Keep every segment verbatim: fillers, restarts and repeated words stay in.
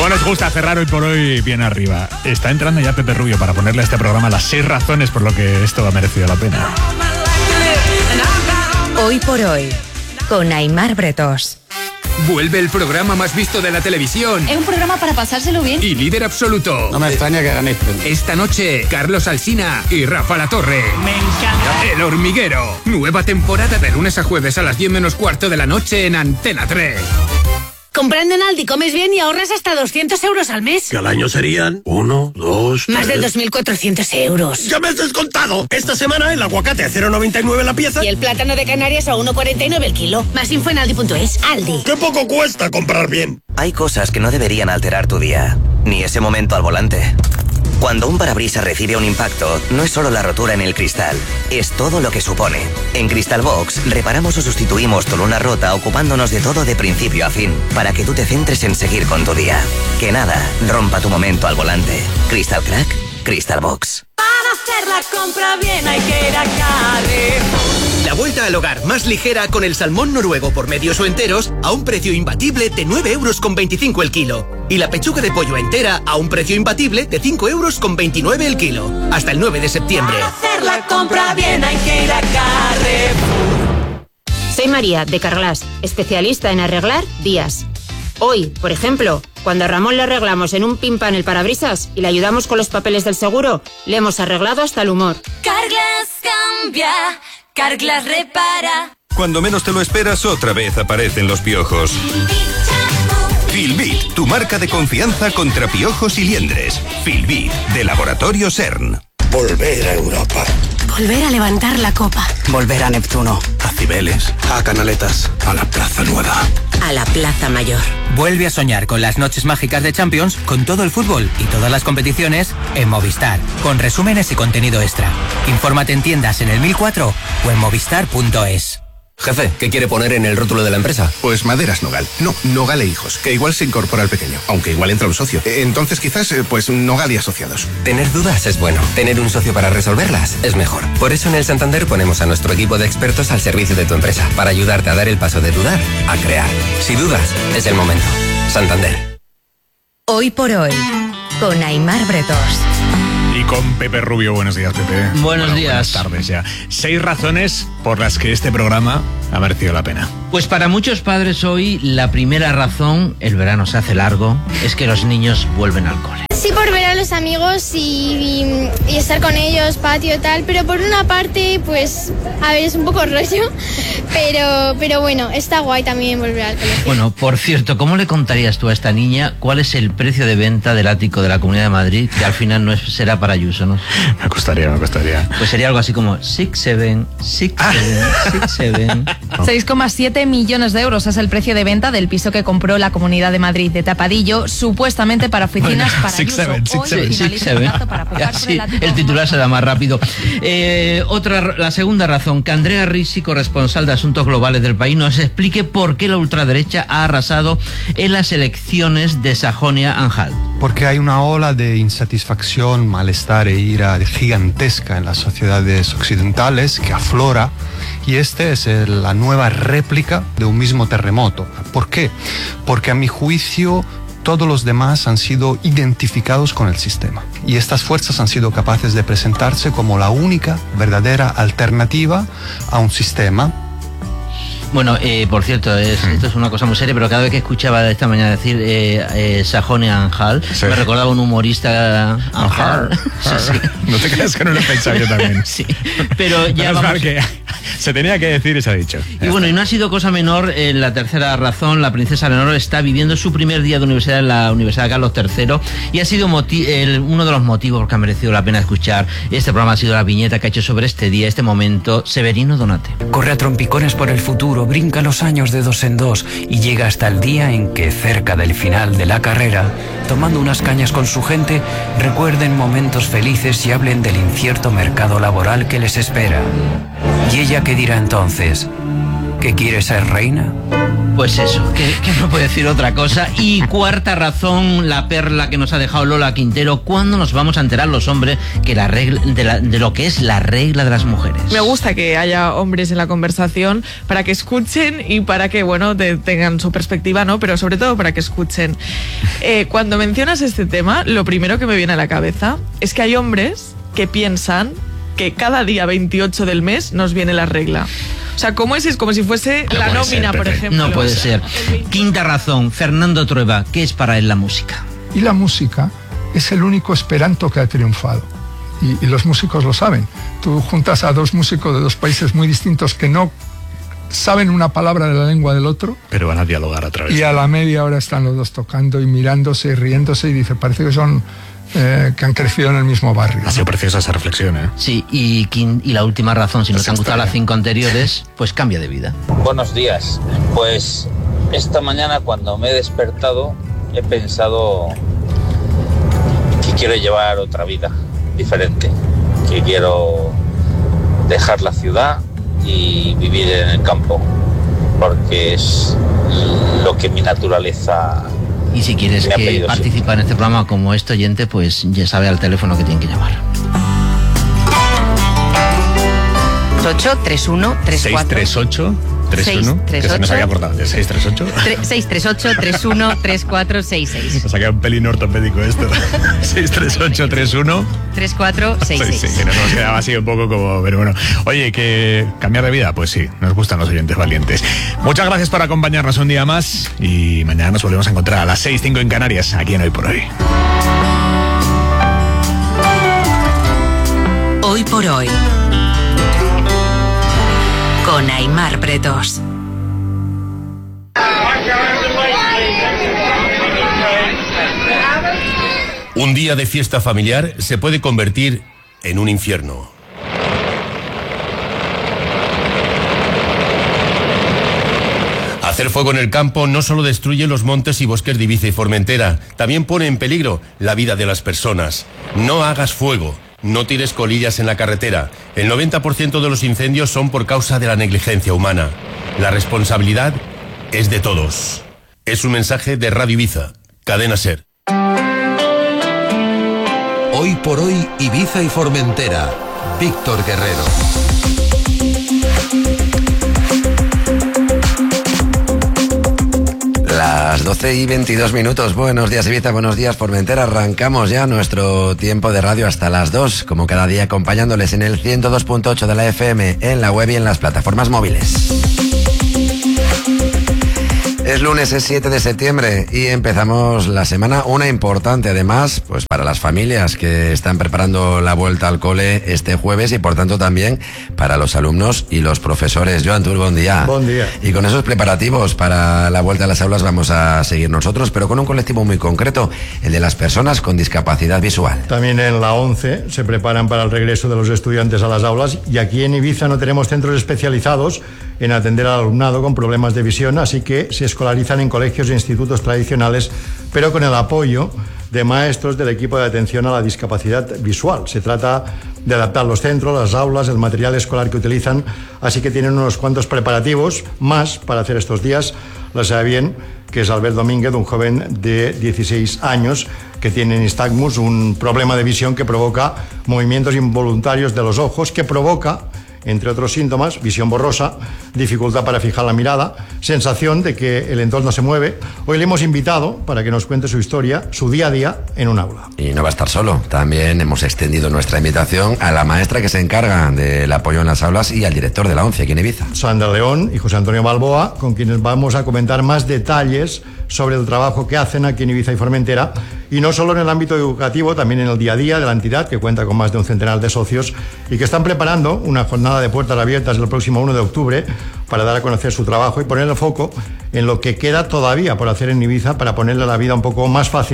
Como nos gusta cerrar hoy por hoy bien arriba. Está entrando ya Pepe Rubio para ponerle a este programa las seis razones por lo que esto ha merecido la pena. Hoy por hoy, con Aimar Bretos. Vuelve el programa más visto de la televisión. Es un programa para pasárselo bien. Y líder absoluto. No me extraña que hagan esto. Esta noche, Carlos Alsina y Rafa Latorre. Me encanta. El Hormiguero. Nueva temporada de lunes a jueves a las diez menos cuarto de la noche en Antena tres. Comprando en Aldi comes bien y ahorras hasta doscientos euros al mes. Que al año serían uno, dos, Más de dos mil cuatrocientos euros. ¡Ya me has descontado! Esta semana el aguacate a cero coma noventa y nueve la pieza. Y el plátano de Canarias a uno coma cuarenta y nueve el kilo. Más info en aldi punto es. Aldi. ¡Qué poco cuesta comprar bien! Hay cosas que no deberían alterar tu día, ni ese momento al volante. Cuando un parabrisas recibe un impacto, no es solo la rotura en el cristal, es todo lo que supone. En Crystal Box, reparamos o sustituimos tu luna rota ocupándonos de todo de principio a fin, para que tú te centres en seguir con tu día. Que nada rompa tu momento al volante. Crystal Crack, Crystal Box. Para hacer la compra bien hay que ir a Carrefour. La vuelta al hogar más ligera con el salmón noruego por medios o enteros a un precio imbatible de nueve euros con veinticinco el kilo. Y la pechuga de pollo entera a un precio imbatible de cinco euros con veintinueve el kilo. Hasta el nueve de septiembre. Para hacer la compra bien hay que ir a Carrefour. Soy María, de Carglass, especialista en arreglar vías. Hoy, por ejemplo, cuando a Ramón le arreglamos en un pin pan el parabrisas y le ayudamos con los papeles del seguro, le hemos arreglado hasta el humor. Carglass cambia, Carglass repara. Cuando menos te lo esperas, otra vez aparecen los piojos. Filbit, tu marca de confianza contra piojos y liendres. Filbit, de Laboratorio CERN. Volver a Europa. Volver a levantar la copa. Volver a Neptuno. A Cibeles. A Canaletas. A la Plaza Nueva. A la Plaza Mayor. Vuelve a soñar con las noches mágicas de Champions, con todo el fútbol y todas las competiciones en Movistar, con resúmenes y contenido extra. Infórmate en tiendas en el mil cuatro o en movistar punto es. Jefe, ¿qué quiere poner en el rótulo de la empresa? Pues Maderas Nogal. No, Nogal e Hijos, que igual se incorpora el pequeño, aunque igual entra un socio. Entonces quizás, pues Nogal y Asociados. Tener dudas es bueno. Tener un socio para resolverlas es mejor. Por eso en el Santander ponemos a nuestro equipo de expertos al servicio de tu empresa, para ayudarte a dar el paso de dudar a crear. Si dudas, es el momento. Santander. Hoy por hoy, con Aimar Bretos. Y con Pepe Rubio. Buenos días, Pepe. Buenos bueno, días. Buenas tardes ya. Seis razones por las que este programa ha merecido la pena. Pues para muchos padres hoy, la primera razón, el verano se hace largo, es que los niños vuelven al cole. Sí, por ver a los amigos y, y, y estar con ellos, patio y tal, pero por una parte, pues, a ver, es un poco rollo, pero, pero bueno, está guay también volver al colegio. Bueno, por cierto, ¿cómo le contarías tú a esta niña cuál es el precio de venta del ático de la Comunidad de Madrid, que al final no es, será para Ayuso, ¿no? Me costaría, me costaría. Pues sería algo así como six seven, six seven, six seven. seis coma siete millones de euros es el precio de venta del piso que compró la Comunidad de Madrid de Tapadillo, supuestamente para oficinas bueno, para six Ayuso. seven, six Hoy seven. finaliza el plazo para aplicar por Sí, el ático. el titular será más rápido. Eh, otra, la segunda razón, que Andrea Risi, corresponsal de Asuntos Globales del País, nos explique por qué la ultraderecha ha arrasado en las elecciones de Sajonia-Anhalt. Porque hay una ola de insatisfacción, malestar e ira gigantesca en las sociedades occidentales que aflora, y este es el, la nueva réplica de un mismo terremoto. ¿Por qué? Porque a mi juicio todos los demás han sido identificados con el sistema, y estas fuerzas han sido capaces de presentarse como la única verdadera alternativa a un sistema. Bueno, eh, por cierto, es, esto es una cosa muy seria, pero cada vez que escuchaba esta mañana decir eh, eh, Sajonia-Anhalt, sí, me recordaba un humorista Anhalt. Sí, sí. No te creas que no lo he pensado yo también. Sí, pero ya vamos... vamos... que se tenía que decir y se ha dicho. Y bueno, y no ha sido cosa menor, eh, la tercera razón, la princesa Leonor está viviendo su primer día de universidad en la Universidad Carlos tercero, y ha sido moti- el, uno de los motivos que ha merecido la pena escuchar este programa ha sido la viñeta que ha hecho sobre este día, este momento, Severino Donate. Corre a trompicones por el futuro, brinca los años de dos en dos y llega hasta el día en que, cerca del final de la carrera, tomando unas cañas con su gente, recuerden momentos felices y hablen del incierto mercado laboral que les espera. ¿Y ella qué dirá entonces? ¿Que quiere ser reina? Pues Pues eso, que, que no puede decir otra cosa. Y cuarta razón, la perla que nos ha dejado Lola Quintero: ¿cuándo nos vamos a enterar los hombres que la regla, de, la, de lo que es la regla de las mujeres? Me gusta que haya hombres en la conversación para que escuchen y para que, bueno, te, tengan su perspectiva, ¿no? Pero sobre todo para que escuchen. Eh, cuando mencionas este tema, lo primero que me viene a la cabeza es que hay hombres que piensan que cada día veintiocho del mes nos viene la regla. O sea, ¿cómo es? Es como si fuese no la nómina, ser, por ejemplo. No puede o sea, ser. Quinta razón, Fernando Trueba: ¿qué es para él la música? Y la música es el único esperanto que ha triunfado. Y, y los músicos lo saben. Tú juntas a dos músicos de dos países muy distintos que no saben una palabra de la lengua del otro, pero van a dialogar a través. Y a la media hora están los dos tocando y mirándose y riéndose, y dice, parece que son eh, que han crecido en el mismo barrio. Ha sido preciosa esa reflexión, ¿eh? Sí, y, y la última razón, si nos han gustado las cinco anteriores, pues cambia de vida. Buenos días. Pues esta mañana, cuando me he despertado, he pensado que quiero llevar otra vida diferente, que quiero dejar la ciudad y vivir en el campo, porque es lo que mi naturaleza. Y si quieres me ha que pedido participar en este programa como este oyente, pues ya sabe al teléfono que tienen que llamar. ocho tres uno tres cuatro seis tres ocho tres uno, que se nos había acordado de seis tres ocho seis tres ocho tres uno tres cuatro seis seis. Nos ha quedado un pelín ortopédico esto. seis tres ocho tres uno tres cuatro seis seis. Sí, sí, que nos hemos quedado así un poco como, pero bueno. Oye, que cambiar de vida, pues sí, nos gustan los oyentes valientes. Muchas gracias por acompañarnos un día más y mañana nos volvemos a encontrar a las seis cinco en Canarias, aquí en Hoy por Hoy. Hoy por Hoy, con Aimar Bretos. Un día de fiesta familiar se puede convertir en un infierno. Hacer fuego en el campo no solo destruye los montes y bosques de Ibiza y Formentera, también pone en peligro la vida de las personas. No hagas fuego. No tires colillas en la carretera. El noventa por ciento de los incendios son por causa de la negligencia humana. La responsabilidad es de todos. Es un mensaje de Radio Ibiza, Cadena SER. Hoy por Hoy, Ibiza y Formentera. Víctor Guerrero. Las doce y veintidós minutos. Buenos días, Ibiza, buenos días, Formentera. Arrancamos ya nuestro tiempo de radio hasta las dos, como cada día, acompañándoles en el ciento dos punto ocho de la F M, en la web y en las plataformas móviles. Es lunes, es siete de septiembre y empezamos la semana, una importante además, pues para las familias que están preparando la vuelta al cole este jueves y por tanto también para los alumnos y los profesores. Joan Tur, buen día. Buen día. Y con esos preparativos para la vuelta a las aulas vamos a seguir nosotros, pero con un colectivo muy concreto, el de las personas con discapacidad visual. También en la ONCE se preparan para el regreso de los estudiantes a las aulas y aquí en Ibiza no tenemos centros especializados en atender al alumnado con problemas de visión, así que se escolarizan en colegios e institutos tradicionales, pero con el apoyo de maestros del equipo de atención a la discapacidad visual. Se trata de adaptar los centros, las aulas, el material escolar que utilizan, así que tienen unos cuantos preparativos más para hacer estos días. Lo sabe bien, que es Albert Domínguez, un joven de dieciséis años que tiene nistagmus, un problema de visión que provoca movimientos involuntarios de los ojos, que provoca, entre otros síntomas, visión borrosa, dificultad para fijar la mirada, sensación de que el entorno se mueve. Hoy le hemos invitado para que nos cuente su historia, su día a día en un aula. Y no va a estar solo, también hemos extendido nuestra invitación a la maestra que se encarga del apoyo en las aulas y al director de la ONCE aquí en Ibiza. Sandra León y José Antonio Balboa, con quienes vamos a comentar más detalles sobre el trabajo que hacen aquí en Ibiza y Formentera, y no solo en el ámbito educativo, también en el día a día de la entidad, que cuenta con más de un centenar de socios y que están preparando una jornada de puertas abiertas el próximo uno de octubre para dar a conocer su trabajo y poner el foco en lo que queda todavía por hacer en Ibiza para ponerle la vida un poco más fácil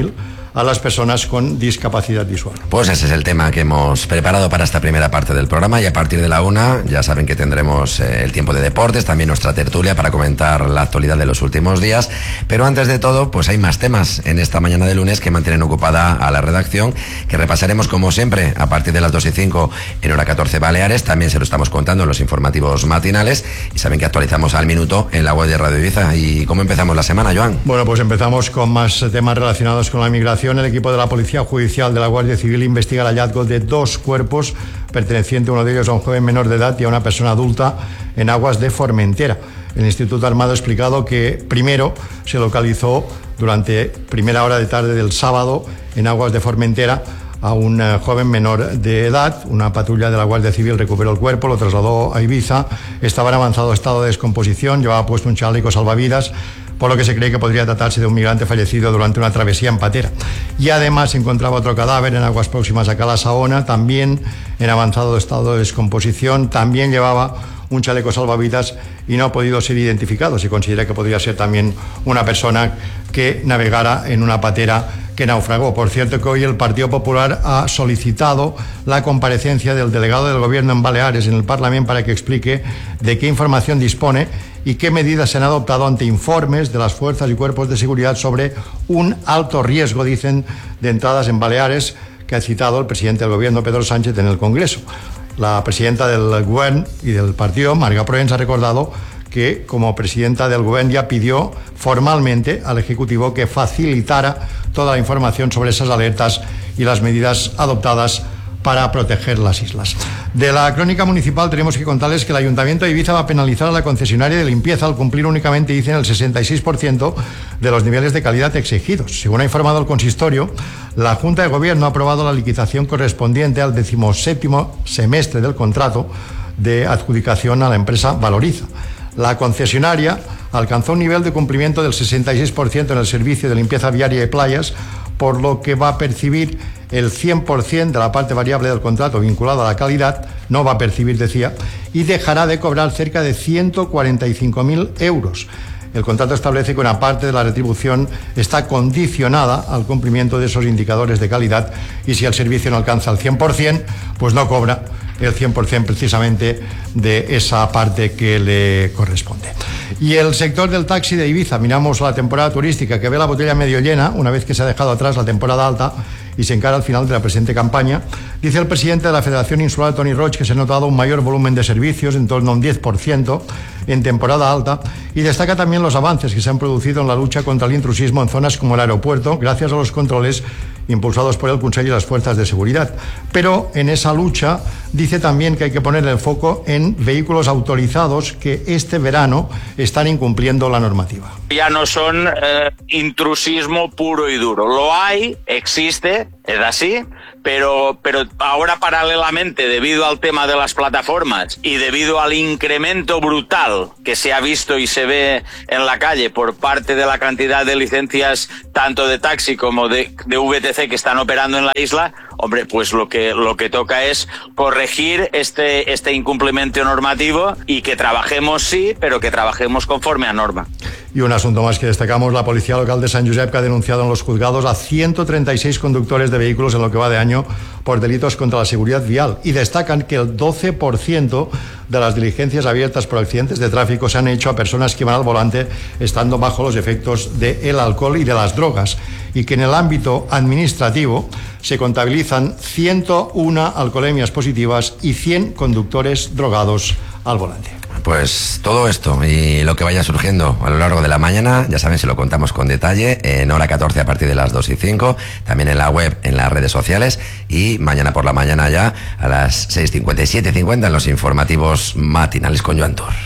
a las personas con discapacidad visual. Pues ese es el tema que hemos preparado para esta primera parte del programa, y a partir de la una ya saben que tendremos eh, el tiempo de deportes, también nuestra tertulia para comentar la actualidad de los últimos días. Pero antes de todo, pues hay más temas en esta mañana de lunes que mantienen ocupada a la redacción, que repasaremos como siempre a partir de las dos y cinco en hora catorce Baleares. También se lo estamos contando en los informativos matinales, y saben que actualizamos al minuto en la web de Radio Ibiza. ¿Y cómo empezamos la semana, Joan? Bueno, pues empezamos con más temas relacionados con la inmigración. El equipo de la Policía Judicial de la Guardia Civil investiga el hallazgo de dos cuerpos, perteneciente uno de ellos a un joven menor de edad y a una persona adulta, en aguas de Formentera. El Instituto Armado ha explicado que primero se localizó durante primera hora de tarde del sábado en aguas de Formentera a un joven menor de edad. Una patrulla de la Guardia Civil recuperó el cuerpo, lo trasladó a Ibiza. Estaba en avanzado estado de descomposición, llevaba puesto un chaleco salvavidas, por lo que se cree que podría tratarse de un migrante fallecido durante una travesía en patera. Y además se encontraba otro cadáver en aguas próximas a Cala Saona, también en avanzado estado de descomposición, también llevaba un chaleco salvavidas y no ha podido ser identificado. Se considera que podría ser también una persona que navegara en una patera que naufragó. Por cierto, que hoy el Partido Popular ha solicitado la comparecencia del delegado del Gobierno en Baleares en el Parlamento para que explique de qué información dispone y qué medidas se han adoptado ante informes de las fuerzas y cuerpos de seguridad sobre un alto riesgo, dicen, de entradas en Baleares, que ha citado el presidente del Gobierno, Pedro Sánchez, en el Congreso. La presidenta del Gobierno y del partido, Marga Proens, ha recordado que como presidenta del Gobierno ya pidió formalmente al Ejecutivo que facilitara toda la información sobre esas alertas y las medidas adoptadas para proteger las islas. De la crónica municipal tenemos que contarles que el Ayuntamiento de Ibiza va a penalizar a la concesionaria de limpieza al cumplir únicamente, dicen, el sesenta y seis por ciento de los niveles de calidad exigidos. Según ha informado el consistorio, la Junta de Gobierno ha aprobado la liquidación correspondiente al decimoséptimo semestre del contrato de adjudicación a la empresa Valoriza. La concesionaria alcanzó un nivel de cumplimiento del sesenta y seis por ciento en el servicio de limpieza viaria y playas, por lo que va a percibir el cien por ciento de la parte variable del contrato vinculada a la calidad, no va a percibir, decía, y dejará de cobrar cerca de ciento cuarenta y cinco mil euros. El contrato establece que una parte de la retribución está condicionada al cumplimiento de esos indicadores de calidad, y si el servicio no alcanza el cien por ciento, pues no cobra el cien por ciento precisamente de esa parte que le corresponde. Y el sector del taxi de Ibiza, miramos la temporada turística, que ve la botella medio llena una vez que se ha dejado atrás la temporada alta y se encara al final de la presente campaña. Dice el presidente de la Federación Insular, Toni Roig, que se ha notado un mayor volumen de servicios, en torno a un diez por ciento en temporada alta, y destaca también los avances que se han producido en la lucha contra el intrusismo en zonas como el aeropuerto, gracias a los controles impulsados por el Consell y las fuerzas de seguridad. Pero en esa lucha dice también que hay que poner el foco en vehículos autorizados que este verano están incumpliendo la normativa. Ya no son eh, intrusismo puro y duro. Lo hay, existe, es así, pero, pero ahora paralelamente, debido al tema de las plataformas y debido al incremento brutal que se ha visto y se ve en la calle por parte de la cantidad de licencias tanto de taxi como de, de V T C que están operando en la isla, hombre, pues lo que, lo que toca es corregir este, este incumplimiento normativo y que trabajemos, sí, pero que trabajemos conforme a norma. Y un asunto más que destacamos, la Policía Local de Sant Josep, que ha denunciado en los juzgados a ciento treinta y seis conductores de vehículos en lo que va de año por delitos contra la seguridad vial, y destacan que el doce por ciento de las diligencias abiertas por accidentes de tráfico se han hecho a personas que van al volante estando bajo los efectos del alcohol y de las drogas, y que en el ámbito administrativo se contabilizan ciento una alcoholemias positivas y cien conductores drogados al volante. Pues todo esto y lo que vaya surgiendo a lo largo de la mañana, ya saben, se lo contamos con detalle en hora catorce a partir de las dos y cinco, también en la web, en las redes sociales, y mañana por la mañana ya a las seis cincuenta y siete cincuenta en los informativos matinales con Joan Tor.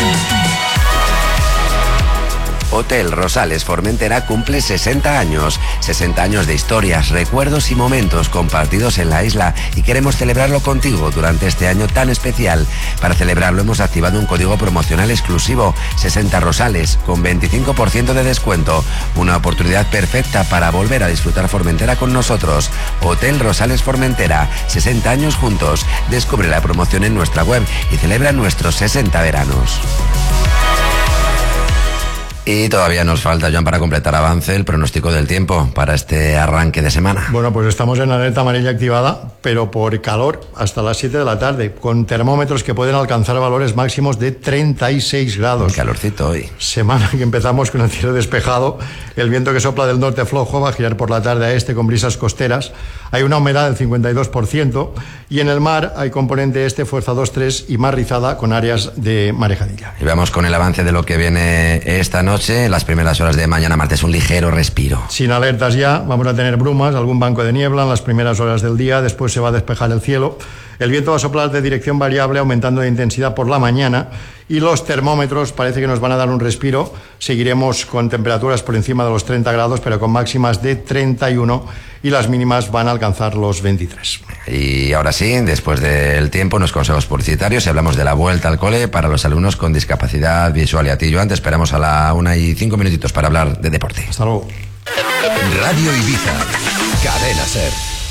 Hotel Rosales Formentera cumple sesenta años. sesenta años de historias, recuerdos y momentos compartidos en la isla, y queremos celebrarlo contigo durante este año tan especial. Para celebrarlo hemos activado un código promocional exclusivo, sesenta Rosales, con veinticinco por ciento de descuento. Una oportunidad perfecta para volver a disfrutar Formentera con nosotros. Hotel Rosales Formentera, sesenta años juntos. Descubre la promoción en nuestra web y celebra nuestros sesenta veranos. Y todavía nos falta, Joan, para completar avance, el pronóstico del tiempo para este arranque de semana. Bueno, pues estamos en alerta amarilla activada, pero por calor hasta las siete de la tarde, con termómetros que pueden alcanzar valores máximos de treinta y seis grados. Un calorcito hoy. Semana que empezamos con el cielo despejado, el viento que sopla del norte flojo va a girar por la tarde a este con brisas costeras. Hay una humedad del cincuenta y dos por ciento y en el mar hay componente este fuerza dos tres y mar rizada con áreas de marejadilla. Y vamos con el avance de lo que viene esta noche. En las primeras horas de mañana martes, un ligero respiro. Sin alertas ya, vamos a tener brumas, algún banco de niebla en las primeras horas del día, después se va a despejar el cielo. El viento va a soplar de dirección variable, aumentando de intensidad por la mañana, y los termómetros parece que nos van a dar un respiro. Seguiremos con temperaturas por encima de los treinta grados, pero con máximas de treinta y uno, y las mínimas van a alcanzar los veintitrés. Y ahora sí, después del tiempo, unos consejos publicitarios y hablamos de la vuelta al cole para los alumnos con discapacidad visual. Y a ti, Joan, te esperamos a la una y cinco minutitos para hablar de deporte. Hasta luego. Radio Ibiza, Cadena Ser.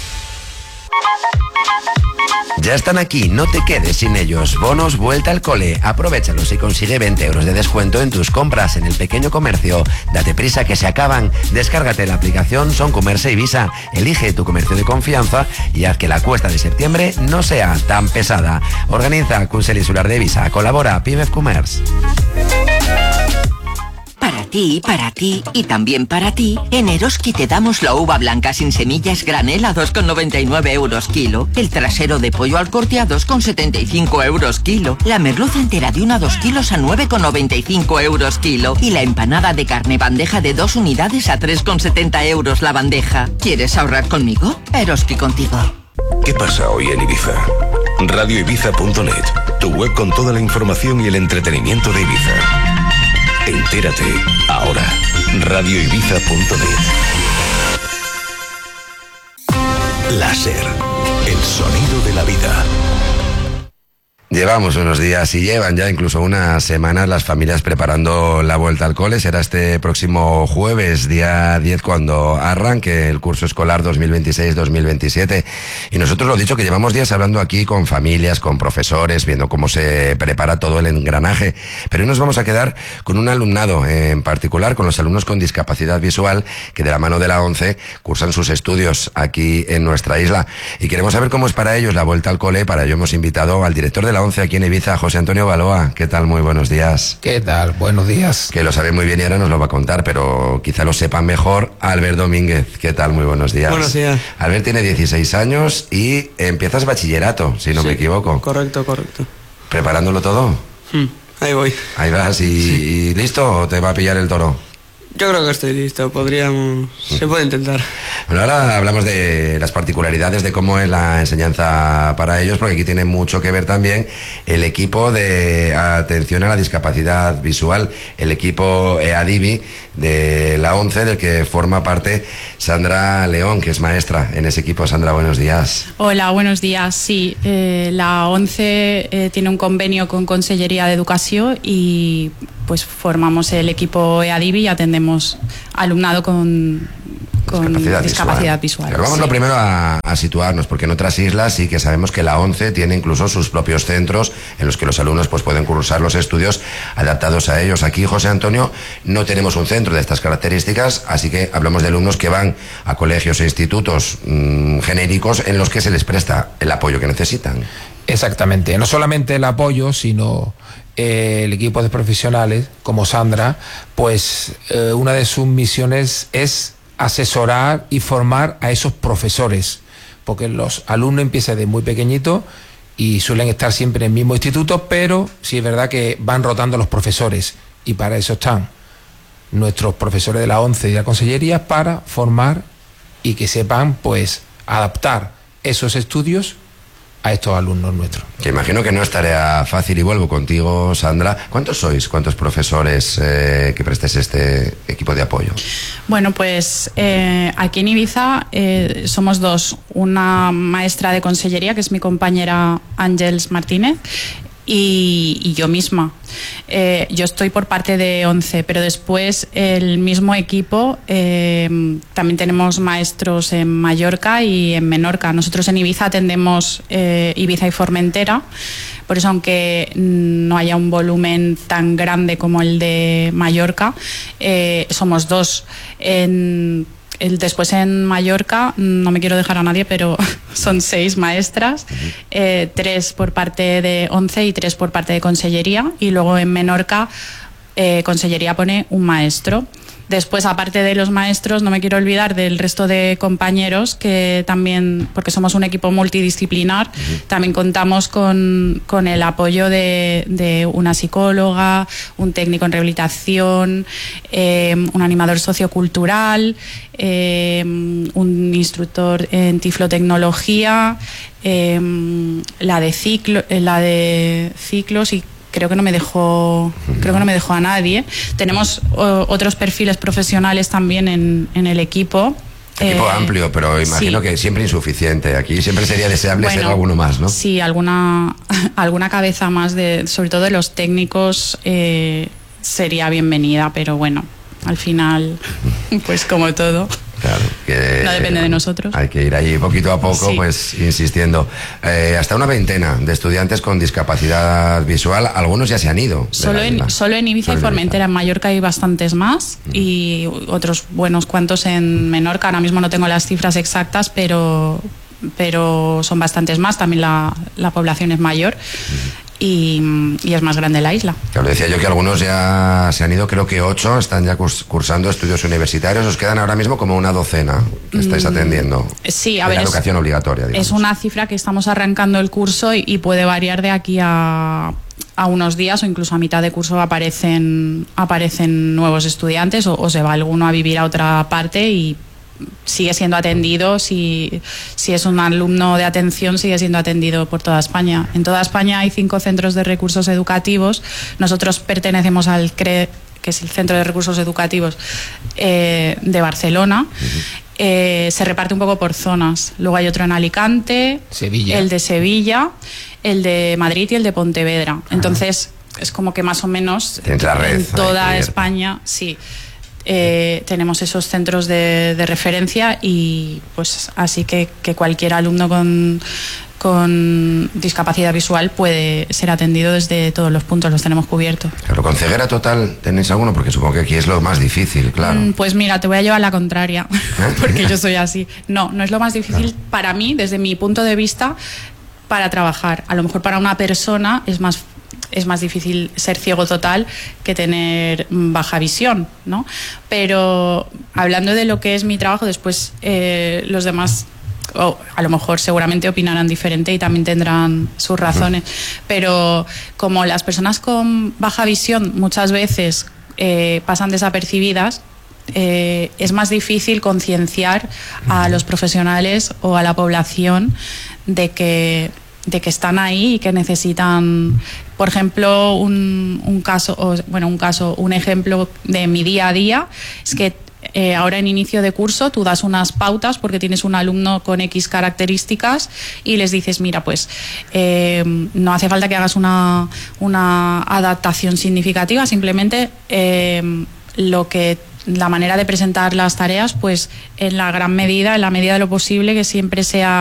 Ya están aquí, no te quedes sin ellos. Bonos Vuelta al Cole. Aprovéchalos y consigue veinte euros de descuento en tus compras en el pequeño comercio. Date prisa que se acaban. Descárgate la aplicación Son Comercio Ibiza. Elige tu comercio de confianza y haz que la cuesta de septiembre no sea tan pesada. Organiza Consell Insular de Ibiza. Colabora Pimef Commerce. Para ti, para ti y también para ti, en Eroski te damos la uva blanca sin semillas granel a dos con noventa y nueve euros kilo, el trasero de pollo al corte a dos con setenta y cinco euros kilo, la merluza entera de una a dos kilos a nueve con noventa y cinco euros kilo y la empanada de carne bandeja de dos unidades a tres con setenta euros la bandeja. ¿Quieres ahorrar conmigo? Eroski contigo. ¿Qué pasa hoy en Ibiza? radio ibiza punto net, tu web con toda la información y el entretenimiento de Ibiza. Entérate ahora. radio ibiza punto net. Láser, el sonido de la vida. Llevamos unos días y llevan ya incluso unas semanas las familias preparando la vuelta al cole. Será este próximo jueves, día diez, cuando arranque el curso escolar dos mil veintiséis dos mil veintisiete. Y nosotros lo dicho, que llevamos días hablando aquí con familias, con profesores, viendo cómo se prepara todo el engranaje. Pero hoy nos vamos a quedar con un alumnado, en particular con los alumnos con discapacidad visual, que de la mano de la ONCE cursan sus estudios aquí en nuestra isla. Y queremos saber cómo es para ellos la vuelta al cole. Para ello hemos invitado al director de la ONCE aquí en Ibiza, José Antonio Baloa. ¿Qué tal? Muy buenos días. ¿Qué tal? Buenos días. Que lo sabe muy bien y ahora nos lo va a contar, pero quizá lo sepan mejor Albert Domínguez. ¿Qué tal? Muy buenos días. Buenos días. Albert tiene dieciséis años y empiezas bachillerato, si no sí, me equivoco. Correcto, correcto. ¿Preparándolo todo? Hmm, ahí voy. Ahí vas. ¿Y, sí. ¿Y listo o te va a pillar el toro? Yo creo que estoy listo, podríamos... Se puede intentar. Bueno, ahora hablamos de las particularidades de cómo es la enseñanza para ellos, porque aquí tiene mucho que ver también el equipo de atención a la discapacidad visual, el equipo EADIVI de la ONCE, del que forma parte Sandra León, que es maestra en ese equipo. Sandra, buenos días. Hola, buenos días. Sí, eh, la ONCE eh, tiene un convenio con Consellería de Educación y pues formamos el equipo EADIVI y atendemos alumnado con, con discapacidad, discapacidad visual. visual. Pero vamos sí. lo primero a, a situarnos, porque en otras islas sí que sabemos que la ONCE tiene incluso sus propios centros en los que los alumnos pues pueden cursar los estudios adaptados a ellos. Aquí, José Antonio, no tenemos un centro de estas características, así que hablamos de alumnos que van a colegios e institutos mmm, genéricos en los que se les presta el apoyo que necesitan. Exactamente, no solamente el apoyo, sino eh, el equipo de profesionales, como Sandra, pues eh, una de sus misiones es asesorar y formar a esos profesores, porque los alumnos empiezan de muy pequeñitos y suelen estar siempre en el mismo instituto, pero sí es verdad que van rotando los profesores y para eso están nuestros profesores de la ONCE y de la Consellería, para formar y que sepan pues adaptar esos estudios a estos alumnos nuestros. Que imagino que no es tarea fácil, y vuelvo contigo, Sandra. ¿Cuántos sois? ¿Cuántos profesores eh, que prestéis este equipo de apoyo? Bueno, pues eh, aquí en Ibiza eh, somos dos. Una maestra de Consellería, que es mi compañera Ángeles Martínez, y, y yo misma. Eh, yo estoy por parte de once, pero después el mismo equipo, eh, también tenemos maestros en Mallorca y en Menorca. Nosotros en Ibiza atendemos eh, Ibiza y Formentera, por eso aunque no haya un volumen tan grande como el de Mallorca, eh, somos dos. En El, después en Mallorca, no me quiero dejar a nadie, pero son seis maestras, eh, tres por parte de once y tres por parte de Consellería, y luego en Menorca eh, Consellería pone un maestro. Después, aparte de los maestros, no me quiero olvidar del resto de compañeros que también, porque somos un equipo multidisciplinar, uh-huh. también contamos con, con el apoyo de, de una psicóloga, un técnico en rehabilitación, eh, un animador sociocultural, eh, un instructor en tiflotecnología, eh, la de ciclo, la de ciclos y creo que no me dejó creo que no me dejó a nadie. Tenemos o, otros perfiles profesionales también en, en el equipo. Equipo eh, amplio, pero imagino sí. que siempre insuficiente. Aquí siempre sería deseable bueno, ser alguno más, ¿no? Sí, alguna alguna cabeza más, de sobre todo de los técnicos, eh, sería bienvenida, pero bueno, al final, pues como todo. Claro, que no depende de nosotros. Hay que ir ahí poquito a poco, sí. pues insistiendo. Eh, hasta una veintena de estudiantes con discapacidad visual, algunos ya se han ido. Solo en, solo en Ibiza solo y Formentera, en Mallorca hay bastantes más mm. y otros buenos cuantos en Menorca. Ahora mismo no tengo las cifras exactas, pero, pero son bastantes más. También la, la población es mayor. Mm. Y, y es más grande la isla. Claro, decía yo que algunos ya se han ido, creo que ocho están ya cursando estudios universitarios. Os quedan ahora mismo como una docena que estáis atendiendo. Sí, a ver, la es, educación obligatoria, digamos. Es una cifra que estamos arrancando el curso y, y puede variar de aquí a, a unos días o incluso a mitad de curso aparecen, aparecen nuevos estudiantes o, o se va alguno a vivir a otra parte y sigue siendo atendido. Si, si es un alumno de atención, sigue siendo atendido por toda España. En toda España hay cinco centros de recursos educativos. Nosotros pertenecemos al C R E, que es el Centro de Recursos Educativos eh, de Barcelona. Uh-huh. eh, se reparte un poco por zonas. Luego hay otro en Alicante, Sevilla. el de Sevilla, el de Madrid y el de Pontevedra. Uh-huh. Entonces es como que más o menos en toda España, sí. Eh, tenemos esos centros de, de referencia y pues así que, que cualquier alumno con, con discapacidad visual puede ser atendido desde todos los puntos, los tenemos cubiertos. Claro, ¿con ceguera total tenéis alguno? Porque supongo que aquí es lo más difícil, claro. Mm, pues mira, te voy a llevar la contraria, porque yo soy así. No, no es lo más difícil claro. para mí, desde mi punto de vista, para trabajar. A lo mejor para una persona es más es más difícil ser ciego total que tener baja visión, ¿no? Pero hablando de lo que es mi trabajo, después eh, los demás oh, a lo mejor seguramente opinarán diferente y también tendrán sus razones, pero como las personas con baja visión muchas veces eh, pasan desapercibidas, eh, es más difícil concienciar a los profesionales o a la población de que de que están ahí y que necesitan, por ejemplo, un, un caso, o, bueno, un caso, un ejemplo de mi día a día es que eh, ahora en inicio de curso tú das unas pautas porque tienes un alumno con X características y les dices, mira, pues eh, no hace falta que hagas una, una adaptación significativa, simplemente eh, lo que la manera de presentar las tareas, pues en la gran medida, en la medida de lo posible, que siempre sea